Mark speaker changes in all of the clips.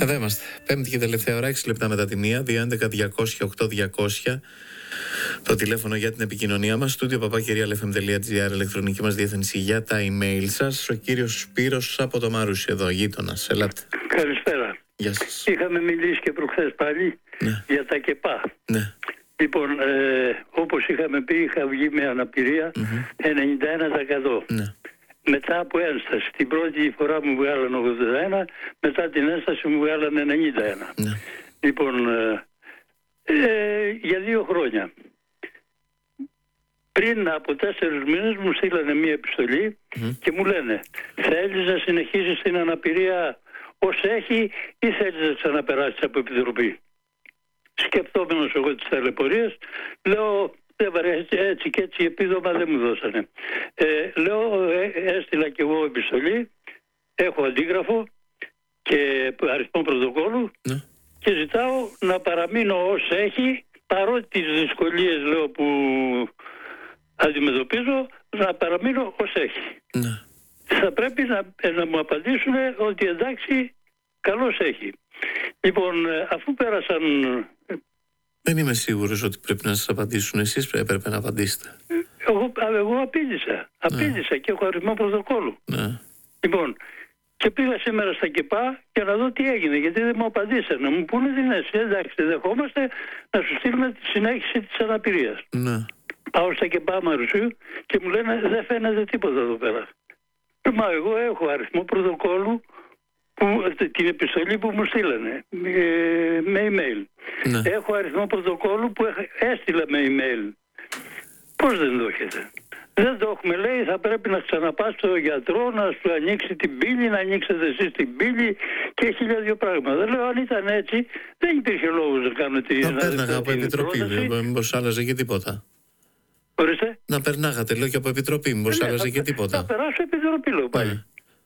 Speaker 1: Εδώ είμαστε. Πέμπτη και τελευταία ώρα, 6 λεπτά μετά τη 1, 211-200-8200. Το τηλέφωνο για την επικοινωνία μας, studio@lfm.gr, ηλεκτρονική μας διεύθυνση για τα email σας. Ο κύριος Σπύρος από το Μαρούσι, εδώ, γείτονας. Ελάτε.
Speaker 2: Καλησπέρα.
Speaker 1: Γεια σας.
Speaker 2: Είχαμε μιλήσει και προχθές πάλι για τα ΚΕΠΑ.
Speaker 1: Ναι.
Speaker 2: Λοιπόν, όπως είχαμε πει, είχα βγει με αναπηρία 91%.
Speaker 1: Ναι.
Speaker 2: Μετά από ένσταση, την πρώτη φορά μου βγάλανε 81, μετά την ένσταση μου βγάλανε 91.
Speaker 1: Ναι.
Speaker 2: Λοιπόν, για 2 χρόνια. Πριν από 4 μήνες μου στείλανε μία επιστολή και μου λένε, θέλεις να συνεχίσεις την αναπηρία ως έχει ή θέλεις να ξαναπεράσεις από επιτροπή? Σκεπτόμενος εγώ τις ταλαιπωρίες, λέω, δεν βαρέσει, έτσι και έτσι επίδομα δεν μου δώσανε. Λέω, έστειλα και εγώ επιστολή, έχω αντίγραφο και αριθμό πρωτοκόλλου και ζητάω να παραμείνω ως έχει, παρότι τις δυσκολίες λέω που αντιμετωπίζω, να παραμείνω ως έχει.
Speaker 1: Ναι.
Speaker 2: Θα πρέπει να μου απαντήσουν ότι εντάξει, καλώς έχει. Λοιπόν, αφού πέρασαν...
Speaker 1: Δεν είμαι σίγουρος ότι πρέπει να σας απαντήσουν. Εσείς έπρεπε να απαντήσετε.
Speaker 2: Εγώ απήντησα και έχω αριθμό πρωτοκόλλου.
Speaker 1: Ναι.
Speaker 2: Λοιπόν, και πήγα σήμερα στα ΚΕΠΑ για να δω τι έγινε, γιατί δεν μου απαντήσανε. Να μου πούνε την αίσθηση, εντάξει, δεχόμαστε να σου στείλουμε τη συνέχιση της αναπηρίας.
Speaker 1: Ναι.
Speaker 2: Πάω στα ΚΕΠΑ Μαρουσίου και μου λένε δεν φαίνεται τίποτα εδώ πέρα. Μα εγώ έχω αριθμό πρωτοκόλλου, την επιστολή που μου στείλανε με email.
Speaker 1: Ναι.
Speaker 2: Έχω αριθμό πρωτοκόλλου που έστειλα με email. Πώς δεν το έχετε? Δεν το έχουμε, λέει, θα πρέπει να ξαναπάς στο γιατρό να σου ανοίξει την πύλη, να ανοίξετε εσείς την πύλη και 1002 πράγματα. Λέω, αν ήταν έτσι, δεν υπήρχε λόγος να κάνω την
Speaker 1: Να πέρναγα από επιτροπή, μήπως άλλαζε και τίποτα.
Speaker 2: Ορίστε.
Speaker 1: Να περνάγατε, λέω, και από επιτροπή, μήπως άλλαζε και τίποτα.
Speaker 2: Θα περάσω επιτροπή, λέω πάλι.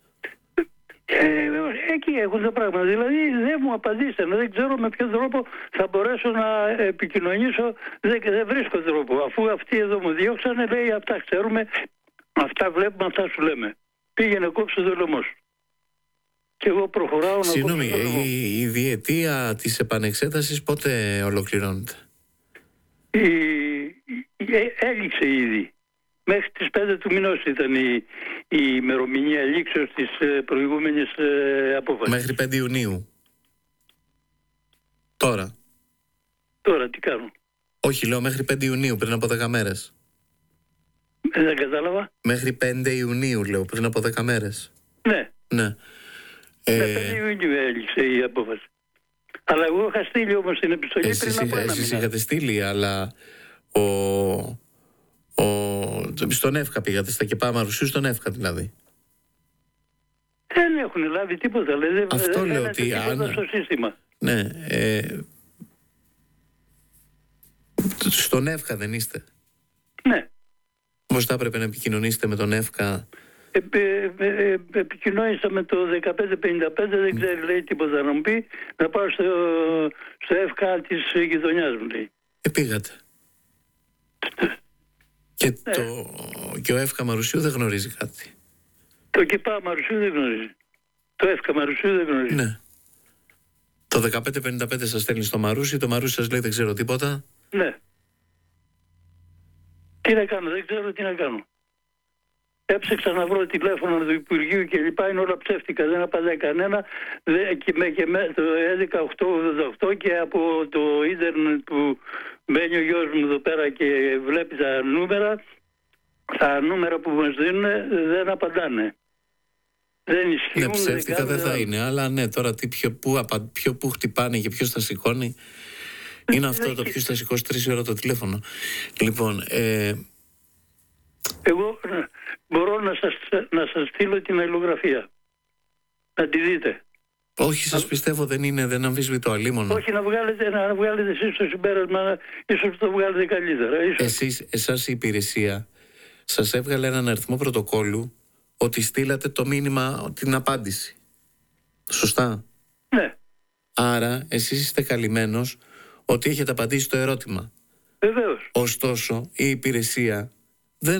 Speaker 2: Εκεί έχουν τα πράγματα. Δηλαδή δεν μου απαντήσανε. Δεν ξέρω με ποιο τρόπο θα μπορέσω να επικοινωνήσω. Δεν βρίσκω τρόπο. Αφού αυτοί εδώ μου διώξανε, λέει, αυτά ξέρουμε, αυτά βλέπουμε, αυτά σου λέμε. Πήγαινε κόψε το λαιμό σου. Και εγώ προχωράω να κόψω.
Speaker 1: Συγγνώμη, η διετία της επανεξέτασης πότε ολοκληρώνεται?
Speaker 2: Έληξε ήδη. Μέχρι τις 5 του μηνός ήταν η ημερομηνία λήξεως της προηγούμενης απόφασης.
Speaker 1: Μέχρι 5 Ιουνίου. Τώρα
Speaker 2: τι κάνω?
Speaker 1: Όχι, λέω μέχρι 5 Ιουνίου, πριν από 10 μέρες.
Speaker 2: Δεν κατάλαβα.
Speaker 1: Μέχρι 5 Ιουνίου, λέω, πριν από 10 μέρες.
Speaker 2: Ναι.
Speaker 1: Ναι.
Speaker 2: 5 Ιουνίου έληξε η απόφαση. Αλλά εγώ είχα στείλει όμως την επιστολή πριν από 1 μήνα.
Speaker 1: Εσείς είχατε στείλει, αλλά στον ΕΦΚΑ πήγατε, στα ΚΕΠΑ Μαρουσίου, στον ΕΦΚΑ δηλαδή.
Speaker 2: Δεν έχουν λάβει τίποτα.
Speaker 1: Αυτό
Speaker 2: δεν
Speaker 1: λέω ότι αν...
Speaker 2: στο σύστημα.
Speaker 1: Ναι. Στον ΕΦΚΑ δεν είστε?
Speaker 2: Ναι.
Speaker 1: Όμως θα έπρεπε να επικοινωνήσετε με τον ΕΦΚΑ.
Speaker 2: Επικοινώνησα με το 1555, δεν ξέρει, λέει, τίποτα να μου πει. Να πάω στο ΕΦΚΑ της γειτονιάς μου, λέει.
Speaker 1: Πήγατε. Και ο ΕΦΚΑ Μαρουσίου δεν γνωρίζει κάτι.
Speaker 2: Το ΚΕΠΑ Μαρουσίου δεν γνωρίζει. Το ΕΦΚΑ Μαρουσίου δεν γνωρίζει.
Speaker 1: Ναι. Το 1555 σας στέλνει στο Μαρούσι, το Μαρούσι σας λέει δεν ξέρω τίποτα.
Speaker 2: Ναι. Τι να κάνω, δεν ξέρω τι να κάνω. Έψεξα να βρω τηλέφωνο του Υπουργείου και λοιπά, είναι όλα ψεύτικα, δεν απαντάει κανένα. Και το 11-888 και από το ίντερνετ που μπαίνει ο γιος μου εδώ πέρα και βλέπει τα νούμερα που μας δίνουν δεν απαντάνε. Δεν ισχύουν.
Speaker 1: Ναι, ψεύτικα δεν θα είναι, αλλά ναι, τώρα που χτυπάνε και ποιος θα σηκώνει. Είναι αυτό το ποιος θα σηκώσει 3 ώρα το τηλέφωνο. Λοιπόν,
Speaker 2: εγώ μπορώ να σας στείλω την αλληλογραφία. Να τη δείτε.
Speaker 1: Όχι, σας πιστεύω, δεν αμφισβητώ, αλίμονο.
Speaker 2: Όχι, να βγάλετε εσείς το συμπέρασμα, ίσως το βγάλετε καλύτερα.
Speaker 1: Εσάς η υπηρεσία σας έβγαλε έναν αριθμό πρωτοκόλλου ότι στείλατε το μήνυμα, την απάντηση. Σωστά?
Speaker 2: Ναι.
Speaker 1: Άρα εσείς είστε καλυμμένος ότι έχετε απαντήσει το ερώτημα.
Speaker 2: Βεβαίως.
Speaker 1: Ωστόσο η υπηρεσία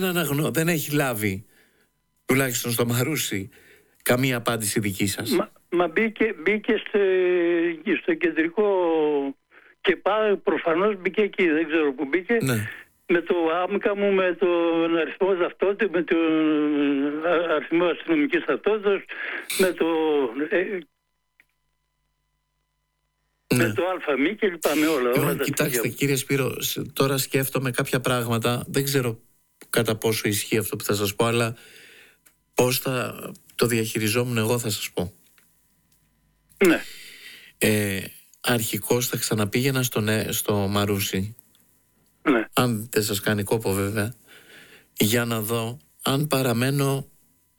Speaker 1: δεν έχει λάβει, τουλάχιστον στο Μαρούσι, καμία απάντηση δική σας.
Speaker 2: Μα μπήκε στο κεντρικό και προφανώς μπήκε εκεί, δεν ξέρω που μπήκε.
Speaker 1: Ναι.
Speaker 2: Με το άμκα μου, με τον αριθμό ταυτότητας, με τον αριθμό αστυνομικής ταυτότητας, με το...
Speaker 1: Ναι.
Speaker 2: Με το ΑΜΗ και λοιπά, με όλα.
Speaker 1: Κοιτάξτε κύριε Σπύρο, τώρα σκέφτομαι κάποια πράγματα, δεν ξέρω κατά πόσο ισχύει αυτό που θα σας πω, αλλά πώς θα το διαχειριζόμουν εγώ θα σας πω.
Speaker 2: Ναι.
Speaker 1: Αρχικώς θα ξαναπήγαινα στο Μαρούσι,
Speaker 2: Ναι.
Speaker 1: αν δεν σας κάνει κόπο βέβαια, για να δω αν παραμένω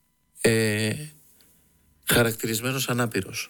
Speaker 1: χαρακτηρισμένος ανάπηρος.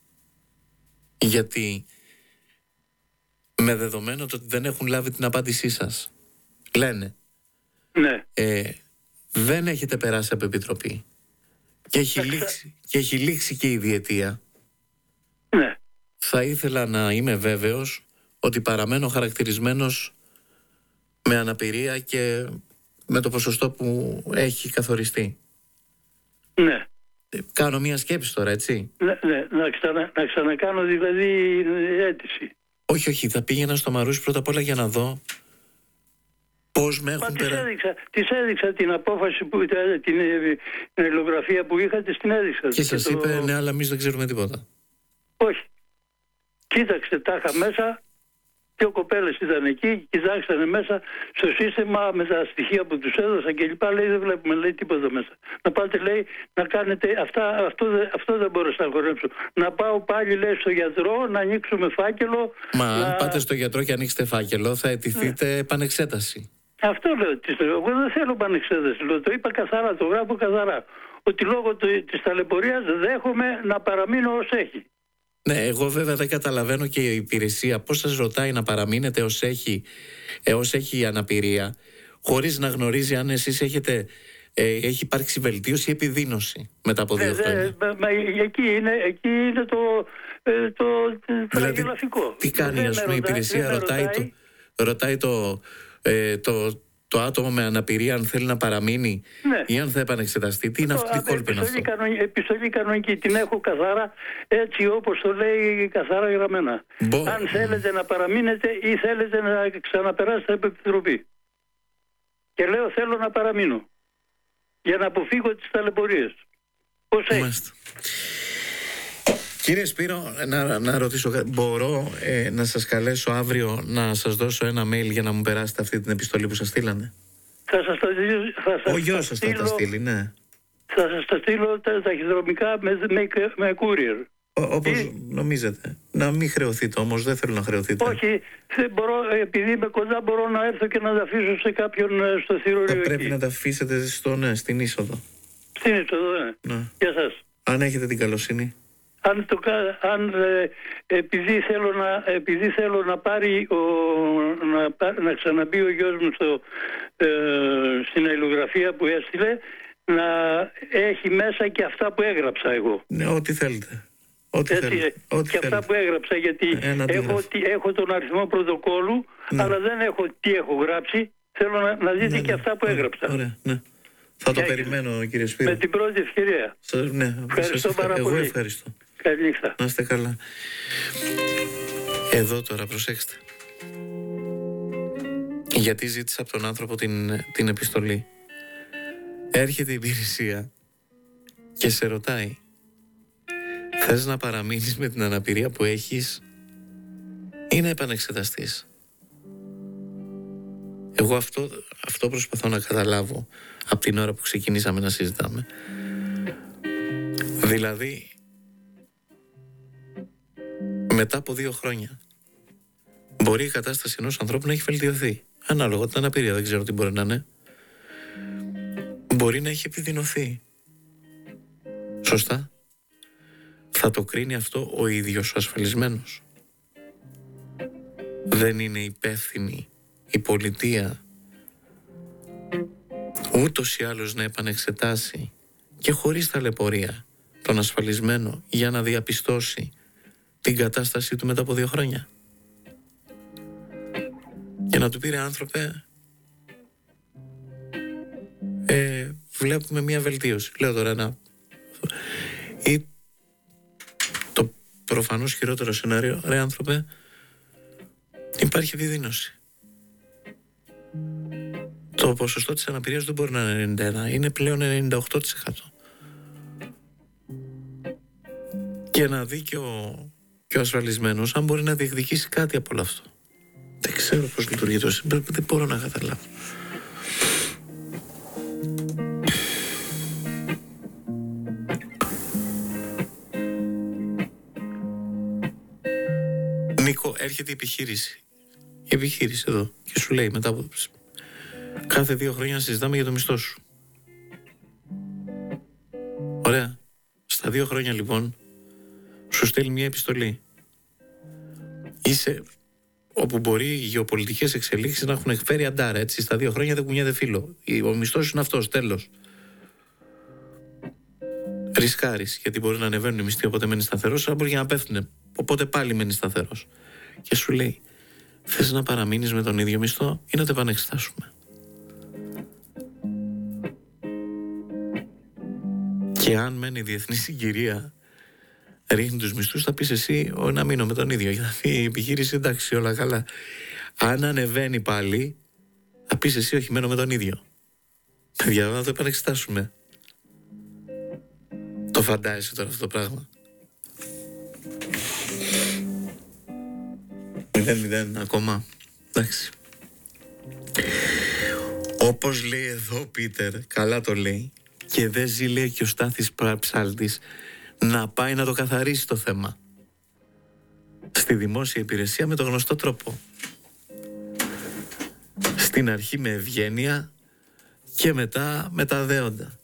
Speaker 1: Γιατί με δεδομένο το ότι δεν έχουν λάβει την απάντησή σας, λένε
Speaker 2: Ναι.
Speaker 1: δεν έχετε περάσει από επιτροπή και έχει λήξει και η διετία.
Speaker 2: Ναι.
Speaker 1: Θα ήθελα να είμαι βέβαιος ότι παραμένω χαρακτηρισμένος με αναπηρία και με το ποσοστό που έχει καθοριστεί.
Speaker 2: Ναι.
Speaker 1: Κάνω μια σκέψη τώρα, έτσι.
Speaker 2: Ναι. Να ξανακάνω δηλαδή αίτηση.
Speaker 1: Όχι, θα πήγαινα στο Μαρούσι πρώτα απ' όλα για να δω πώς με έχουν περάσει.
Speaker 2: Της έδειξα την απόφαση, την υλογραφία που είχα, την έδειξα.
Speaker 1: Και σας είπε, ναι, αλλά εμείς δεν ξέρουμε τίποτα.
Speaker 2: Όχι. Κοίταξε, τα είχα μέσα, δύο κοπέλες ήταν εκεί, κοιτάξανε μέσα στο σύστημα με τα στοιχεία που τους έδωσα και λοιπά. Λέει, δεν βλέπουμε, λέει, τίποτα μέσα. Να πάτε, λέει, να κάνετε αυτό δεν μπορώ να χορέψω. Να πάω πάλι, λέει, στο γιατρό, να ανοίξουμε φάκελο.
Speaker 1: Μα αν πάτε στο γιατρό και ανοίξετε φάκελο, θα αιτηθείτε επανεξέταση.
Speaker 2: Αυτό λέω. Εγώ δεν θέλω επανεξέταση. Το είπα καθαρά, το γράφω καθαρά. Ότι λόγω της ταλαιπωρίας δέχομαι να παραμείνω ως έχει.
Speaker 1: Ναι, εγώ βέβαια δεν καταλαβαίνω και η υπηρεσία πώς σας ρωτάει να παραμείνετε ως έχει η αναπηρία, χωρίς να γνωρίζει αν εσείς έχει υπάρξει βελτίωση ή επιδείνωση μετά από 2 χρόνια.
Speaker 2: Εκεί είναι το τραγελαφικό.
Speaker 1: Τι κάνει, ας πούμε, η υπηρεσία, ρωτάει το άτομο με αναπηρία αν θέλει να παραμείνει, ναι, ή αν θα επανεξεταστεί. Τι είναι αυτή η κόλπη αυτό?
Speaker 2: Επιστολή κανονική, την έχω καθαρά, έτσι όπως το λέει, καθαρά γραμμένα. Αν θέλετε να παραμείνετε ή θέλετε να ξαναπεράσετε από επιτροπή. Και λέω, θέλω να παραμείνω για να αποφύγω τις ταλαιπωρίες. Πώς έχει?
Speaker 1: Κύριε Σπύρο, να ρωτήσω, μπορώ να σας καλέσω αύριο να σας δώσω ένα mail για να μου περάσετε αυτή την επιστολή που σας στείλανε? Ο γιος σας θα τα στείλει, ναι.
Speaker 2: Θα σας τα στείλω ταχυδρομικά με courier.
Speaker 1: Όπως νομίζετε. Να μην χρεωθείτε όμως, δεν θέλω να χρεωθείτε.
Speaker 2: Όχι, δεν μπορώ, επειδή είμαι κοντά, μπορώ να έρθω και να τα αφήσω σε κάποιον στο θηρορείο.
Speaker 1: Πρέπει να τα αφήσετε στην είσοδο.
Speaker 2: Στην είσοδο, ναι. Γεια σας.
Speaker 1: Αν έχετε την καλοσύνη.
Speaker 2: Επειδή θέλω να πάρει να ξαναμπεί ο γιος μου στην αλληλογραφία που έστειλε, να έχει μέσα και αυτά που έγραψα εγώ.
Speaker 1: Ναι, ό,τι θέλετε.
Speaker 2: Και αυτά που έγραψα, γιατί έχω τον αριθμό πρωτοκόλλου, αλλά δεν έχω τι έχω γράψει. Θέλω να δείτε και αυτά που έγραψα.
Speaker 1: Ωραία, ναι. Θα το περιμένω, κύριε Σπύρο.
Speaker 2: Με την πρώτη ευκαιρία. Ευχαριστώ πάρα πολύ.
Speaker 1: Εγώ ευχαριστώ.
Speaker 2: Καλή νύχτα.
Speaker 1: Να είστε καλά. Εδώ τώρα, προσέξτε. Γιατί ζήτησα από τον άνθρωπο την επιστολή. Έρχεται η υπηρεσία και σε ρωτάει, θες να παραμείνεις με την αναπηρία που έχεις ή να επανεξεταστείς? Εγώ αυτό προσπαθώ να καταλάβω από την ώρα που ξεκινήσαμε να συζητάμε. Δηλαδή, μετά από 2 χρόνια μπορεί η κατάσταση ενός ανθρώπου να έχει βελτιωθεί. Ανάλογα την αναπηρία, δεν ξέρω τι μπορεί να είναι. Μπορεί να έχει επιδεινωθεί. Σωστά. Θα το κρίνει αυτό ο ίδιος ο ασφαλισμένος. Δεν είναι υπεύθυνη η πολιτεία ούτως ή άλλως να επανεξετάσει και χωρίς ταλαιπωρία τον ασφαλισμένο για να διαπιστώσει την κατάστασή του μετά από 2 χρόνια? Και να του πει, ρε άνθρωπε, βλέπουμε μια βελτίωση. Λέω τώρα ή προφανώς χειρότερο σενάριο, ρε άνθρωπε, υπάρχει επιδείνωση. Το ποσοστό της αναπηρίας δεν μπορεί να είναι 91, είναι πλέον 98%. Και να δει και ο ασφαλισμένος αν μπορεί να διεκδικήσει κάτι από όλο αυτό. Δεν ξέρω πώς λειτουργεί το σύμπαν, δεν μπορώ να καταλάβω. Νίκο, έρχεται η επιχείρηση. Η επιχείρηση εδώ και σου λέει μετά από κάθε 2 χρόνια να συζητάμε για το μισθό σου. Ωραία. Στα 2 χρόνια λοιπόν σου στέλνει μια επιστολή. Είσαι όπου μπορεί οι γεωπολιτικές εξελίξεις να έχουν εκφέρει αντάρα, έτσι. Στα 2 χρόνια δεν κουνιέται φύλλο. Ο μισθός είναι αυτός, τέλος. Ρισκάρεις, γιατί μπορεί να ανεβαίνουν οι μισθοί, οπότε μένει σταθερός, αλλά μπορεί και να πέφτουν, οπότε πάλι μένει σταθερός. Και σου λέει, θες να παραμείνεις με τον ίδιο μισθό ή να το επανεξετάσουμε? Και αν μένει η διεθνή συγκυρία ρίχνει τους μισθούς, θα πεις εσύ να μείνω με τον ίδιο, γιατί η επιχείρηση εντάξει όλα καλά. Αν ανεβαίνει πάλι, θα πεις εσύ όχι, μένω με τον ίδιο. Παιδιά, να το επανεξετάσουμε. Το φαντάζεσαι τώρα αυτό το πράγμα? 0-0 ακόμα. Εντάξει. Όπως λέει εδώ ο Πίτερ, καλά το λέει, και δεν ζει, λέει, και ο Στάθης Ψάλτης, να πάει να το καθαρίσει το θέμα στη δημόσια υπηρεσία με το γνωστό τρόπο. Στην αρχή με ευγένεια και μετά με τα δέοντα.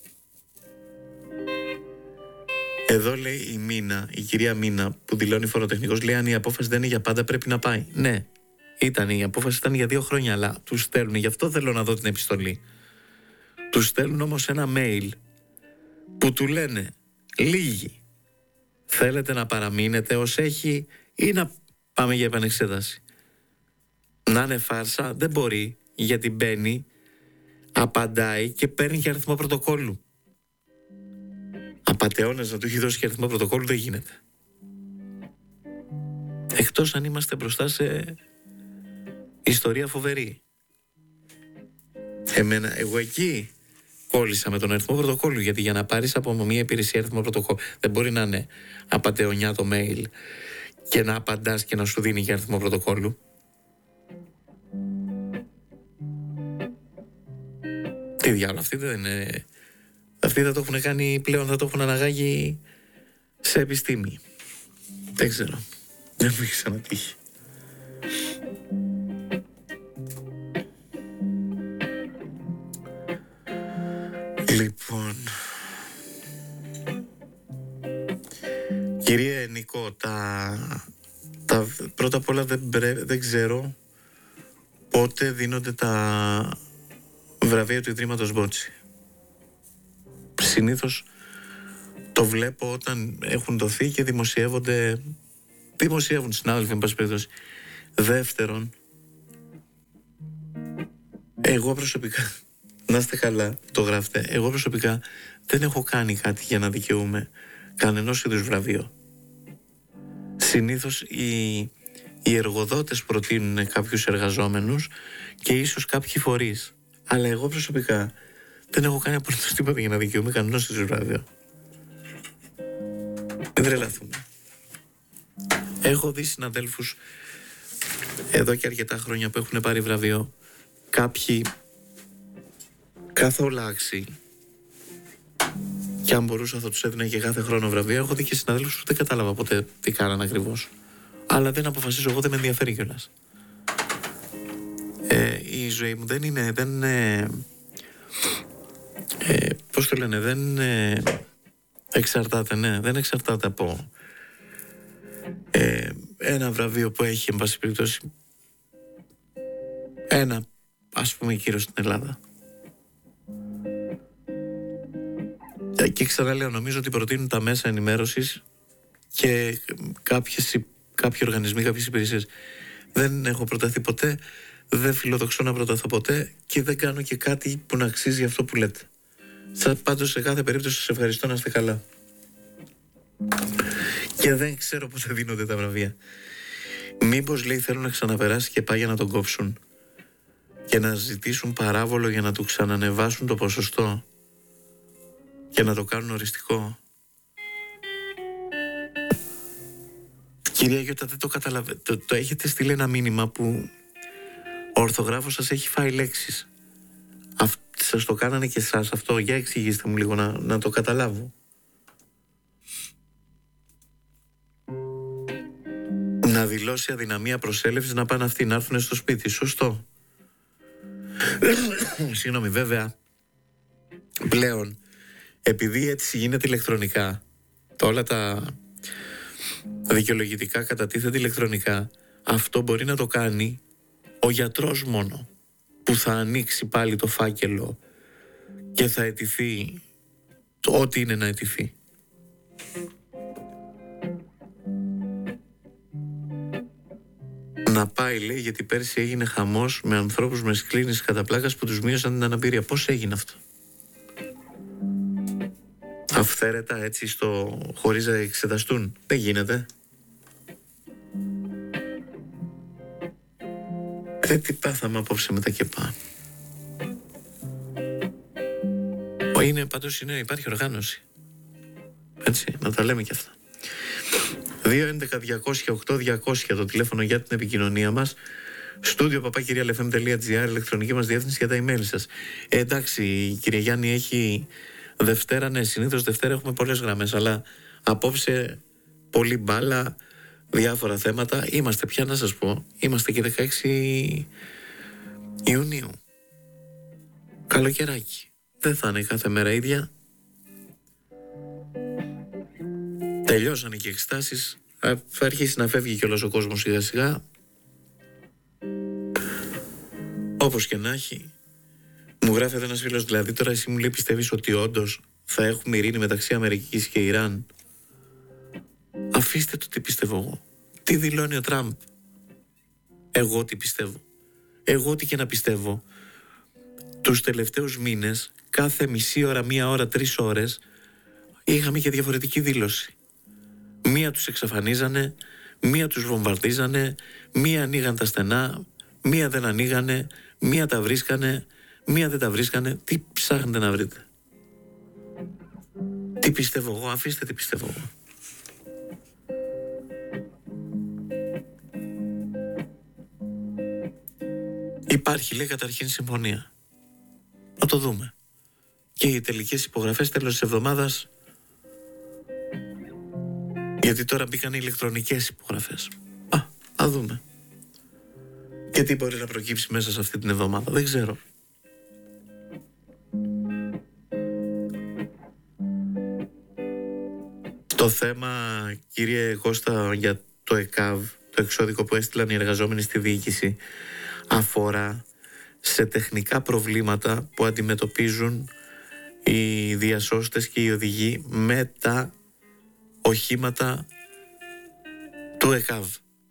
Speaker 1: Εδώ λέει η Μίνα, η κυρία Μίνα που δηλώνει φοροτεχνικός, λέει αν η απόφαση δεν είναι για πάντα πρέπει να πάει. Ναι, η απόφαση ήταν για 2 χρόνια, αλλά τους στέλνουν, γι' αυτό θέλω να δω την επιστολή. Τους στέλνουν όμως ένα mail που του λένε λίγοι, θέλετε να παραμείνετε ως έχει ή να πάμε για επανεξέταση? Να είναι φάρσα, δεν μπορεί, γιατί μπαίνει, απαντάει και παίρνει και αριθμό πρωτοκόλλου. Απατεώνες να του έχει δώσει και αριθμό πρωτοκόλλου δεν γίνεται. Εκτός αν είμαστε μπροστά σε ιστορία φοβερή. Εγώ εκεί κόλλησα με τον αριθμό πρωτοκόλλου, γιατί για να πάρεις από μια υπηρεσία αριθμό πρωτοκόλλου δεν μπορεί να είναι απατεωνιά το mail και να απαντάς και να σου δίνει και αριθμό πρωτοκόλλου. Τι διάλογο, αυτοί δεν είναι... Αυτοί θα το έχουν κάνει πλέον, θα το έχουν αναγάγει σε επιστήμη. Δεν ξέρω. Δεν μου έχει ξανατύχει. Λοιπόν, κύριε Νικό, πρώτα απ' όλα δεν ξέρω πότε δίνονται τα βραβεία του Ιδρύματος Μπότσι. Συνήθως το βλέπω όταν έχουν δοθεί και δημοσιεύουν συνάδελφοι, εν πάση περιπτώσει. Δεύτερον, εγώ προσωπικά, να είστε καλά, το γράφετε, εγώ προσωπικά δεν έχω κάνει κάτι για να δικαιούμαι κανενός είδους βραβείο. Συνήθως οι εργοδότες προτείνουν κάποιους εργαζόμενους και ίσως κάποιοι φορείς. Αλλά εγώ προσωπικά δεν έχω κάνει απολύτως τίποτα για να δικαιούμαι κανένας είδους βραβείο. Δεν τρελαθούμε. Έχω δει συναδέλφους εδώ και αρκετά χρόνια που έχουν πάρει βραβείο. Κάποιοι καθόλου άξιοι, και αν μπορούσα θα τους έδινα και κάθε χρόνο βραβείο. Έχω δει και συναδέλφους που δεν κατάλαβα ποτέ τι κάνανε ακριβώς. Αλλά δεν αποφασίζω εγώ, δεν με ενδιαφέρει κιόλας. Η ζωή μου δεν είναι... πώς το λένε, δεν εξαρτάται, δεν εξαρτάται από ένα βραβείο που έχει, εν πάση περιπτώσει, ένα, ας πούμε, κύριο στην Ελλάδα. Και ξαναλέω, νομίζω ότι προτείνουν τα μέσα ενημέρωσης και κάποιοι οργανισμοί, κάποιες υπηρεσίες. Δεν έχω προταθεί ποτέ, δεν φιλοδοξώ να προταθώ ποτέ και δεν κάνω και κάτι που να αξίζει αυτό που λέτε. Πάντως σε κάθε περίπτωση σας ευχαριστώ, να είστε καλά. Και Και δεν ξέρω πώς θα δίνονται τα βραβεία. Μήπως, λέει, θέλουν να ξαναπεράσει και πάει για να τον κόψουν και να ζητήσουν παράβολο για να του ξανανεβάσουν το ποσοστό και να το κάνουν οριστικό. Κυρία Γιώτα, δεν το καταλαβαίνετε. Το έχετε στείλει ένα μήνυμα που ο ορθογράφος σας έχει φάει λέξεις. Σας το κάνανε και εσάς αυτό? Για εξηγήστε μου λίγο να το καταλάβω. Να δηλώσει αδυναμία προσέλευσης, να πάνε αυτοί να έρθουν στο σπίτι. Σωστό. Συγγνώμη, βέβαια πλέον, επειδή έτσι γίνεται ηλεκτρονικά, όλα τα δικαιολογητικά κατατίθεται ηλεκτρονικά, αυτό μπορεί να το κάνει ο γιατρός μόνο, που θα ανοίξει πάλι το φάκελο και θα αιτηθεί ό,τι είναι να αιτηθεί. Να πάει, λέει, γιατί πέρσι έγινε χαμός με ανθρώπους με σκλήνηση κατά πλάκας που τους μείωσαν την αναπηρία. Πώς έγινε αυτό? Αυθαίρετα, έτσι, χωρίς να εξεταστούν? Δεν γίνεται. Τι πάθαμε απόψε με τα ΚΕΠΑ? Υπάρχει οργάνωση. Έτσι, να τα λέμε κι αυτά. 2.11.200.8.200 το τηλέφωνο για την επικοινωνία μας. Στούντιο papakirialfm.gr, ηλεκτρονική μας διεύθυνση για τα email σας. Εντάξει, κύριε Γιάννη, έχει Δευτέρα, ναι, συνήθως Δευτέρα έχουμε πολλές γραμμές, αλλά απόψε πολύ μπάλα, διάφορα θέματα. Είμαστε πια, να σας πω, είμαστε και 16 Ιουνίου. Καλοκαιράκι. Δεν θα είναι κάθε μέρα ίδια. Τελειώσανε και οι εξετάσεις. Θα αρχίσει να φεύγει και όλος ο κόσμος σιγά σιγά. Όπως και να έχει. Μου γράφει ένας φίλος, δηλαδή τώρα εσύ μου λέει, πιστεύεις ότι όντως θα έχουμε ειρήνη μεταξύ Αμερικής και Ιράν? Αφήστε το τι πιστεύω εγώ. Τι δηλώνει ο Τραμπ? Εγώ τι πιστεύω? Εγώ τι και να πιστεύω, τους τελευταίους μήνες κάθε μισή ώρα, μία ώρα, 3 ώρες είχαμε και διαφορετική δήλωση. Μία τους εξαφανίζανε, μία τους βομβαρδίζανε, μία ανοίγαν τα στενά, μία δεν ανοίγανε, μία τα βρίσκανε, μία δεν τα βρίσκανε. Τι ψάχνετε να βρείτε? Τι πιστεύω εγώ? Αφήστε τι πιστεύω εγώ. Υπάρχει, λέει, καταρχήν συμφωνία. Να το δούμε. Και οι τελικές υπογραφές τέλος της εβδομάδας, γιατί τώρα μπήκαν οι ηλεκτρονικές υπογραφές. Θα δούμε. Και τι μπορεί να προκύψει μέσα σε αυτή την εβδομάδα, δεν ξέρω. Το θέμα, κύριε Κώστα, για το ΕΚΑΒ, το εξώδικο που έστειλαν οι εργαζόμενοι στη διοίκηση, αφορά σε τεχνικά προβλήματα που αντιμετωπίζουν οι διασώστες και οι οδηγοί με τα οχήματα του ΕΚΑΒ.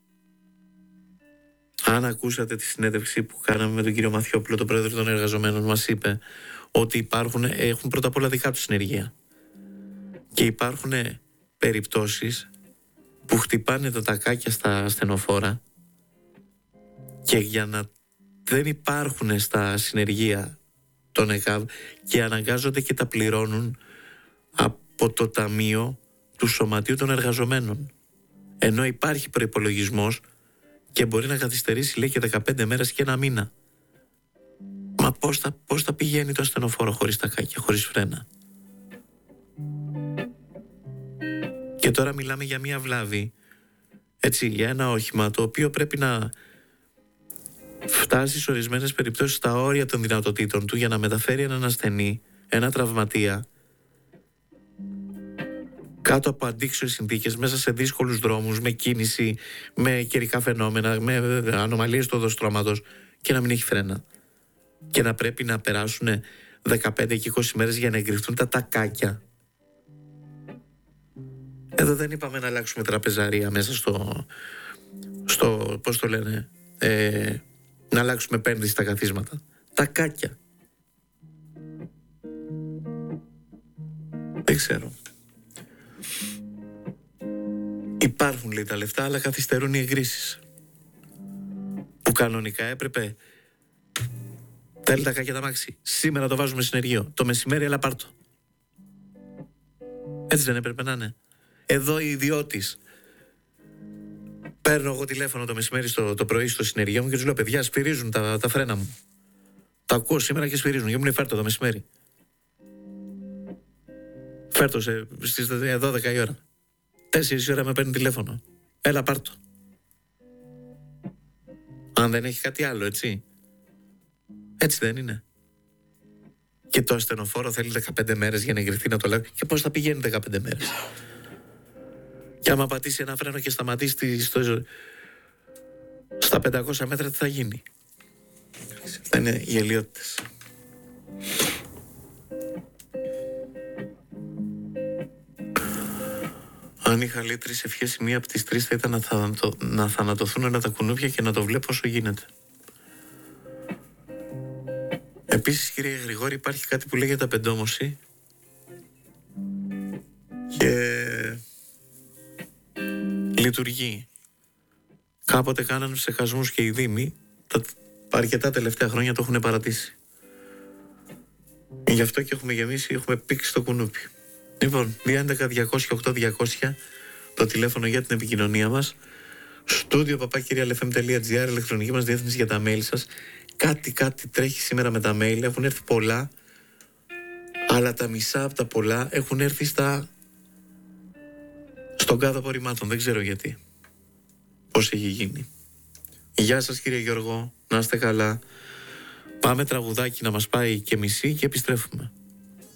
Speaker 1: Αν ακούσατε τη συνέντευξη που κάναμε με τον κύριο Μαθιόπουλο, τον πρόεδρο των εργαζομένων, μας είπε ότι έχουν πρώτα απ' όλα δικά τους συνεργεία και υπάρχουν περιπτώσεις που χτυπάνε τα τακάκια στα ασθενοφόρα και για να δεν υπάρχουν στα συνεργεία των ΕΚΑΒ και αναγκάζονται και τα πληρώνουν από το ταμείο του Σωματείου των Εργαζομένων, ενώ υπάρχει προϋπολογισμός και μπορεί να καθυστερήσει, λέει, και 15 μέρες και 1 μήνα. Μα πώς θα πηγαίνει το ασθενοφόρο χωρίς τακάκια, χωρίς φρένα? Και τώρα μιλάμε για μια βλάβη, έτσι, για ένα όχημα το οποίο πρέπει να φτάσει σε ορισμένες περιπτώσεις στα όρια των δυνατοτήτων του για να μεταφέρει έναν ασθενή, ένα τραυματία, κάτω από αντίξωες συνθήκες, μέσα σε δύσκολους δρόμους, με κίνηση, με καιρικά φαινόμενα, με ανομαλίες του οδοστρώματος, και να μην έχει φρένα. Και να πρέπει να περάσουν 15 και 20 μέρες για να εγκριθούν τα τακάκια. Εδώ δεν είπαμε να αλλάξουμε τραπεζαρία μέσα στο πώς το λένε, να αλλάξουμε επένδυση στα καθίσματα. Τακάκια. Δεν ξέρω. Υπάρχουν, λέει, τα λεφτά, αλλά καθυστερούν οι εγκρίσεις. Που κανονικά έπρεπε τα Ελτακά και τα Μάξι σήμερα το βάζουμε συνεργείο. Το μεσημέρι, έλα πάρτο. Έτσι δεν έπρεπε να είναι? Εδώ η ιδιώτης. Παίρνω εγώ τηλέφωνο το μεσημέρι το πρωί στο συνεργείο μου και τους λέω: παιδιά, σφυρίζουν τα φρένα μου. Τα ακούω σήμερα και σφυρίζουν. Και μου λέει: φέρτο το μεσημέρι. Φέρτο στις 12 η ώρα. 4 η ώρα με παίρνει τηλέφωνο. Έλα πάρτο. Αν δεν έχει κάτι άλλο, έτσι. Έτσι δεν είναι? Και το ασθενοφόρο θέλει 15 μέρες για να εγκριθεί, να το λέω. Και πώς θα πηγαίνει 15 μέρες? Και άμα πατήσει ένα φρένο και σταματήσει στα 500 μέτρα, τι θα γίνει? Θα είναι γελιότητες. Αν είχα, λέει, 3 ευχές, η μία από τις 3 θα ήταν να θανατωθούν όλα τα κουνούπια και να το βλέπω όσο γίνεται. Επίσης, κύριε Γρηγόρη, υπάρχει κάτι που λέγεται απεντόμωση και λειτουργεί. Κάποτε κάνανε ψεχασμούς και οι δήμοι, αρκετά τελευταία χρόνια το έχουν παρατήσει. Γι' αυτό και έχουμε γεμίσει, έχουμε πήξει το κουνούπι. Λοιπόν, 211-200-8200 το τηλέφωνο για την επικοινωνία μας. studio@lfm.gr, ηλεκτρονική μας διεύθυνση για τα mail σας. Κάτι τρέχει σήμερα με τα mail. Έχουν έρθει πολλά, αλλά τα μισά από τα πολλά έχουν έρθει στον κάδο απορριμμάτων. Δεν ξέρω γιατί. Πώς έχει γίνει. Γεια σας, κύριε Γιώργο, να είστε καλά. Πάμε τραγουδάκι να μας πάει και μισή και επιστρέφουμε.